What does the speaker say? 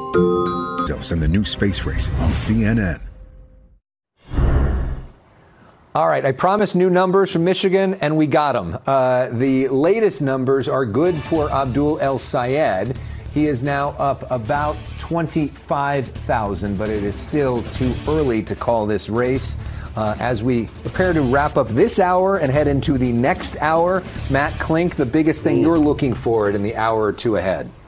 In the new space race on CNN. All right, I promised new numbers from Michigan, and we got them. The latest numbers are good for Abdul El Sayed. He is now up about 25,000, but it is still too early to call this race. As we prepare to wrap up this hour and head into the next hour, Matt Klink, the biggest thing you're looking for in the hour or two ahead.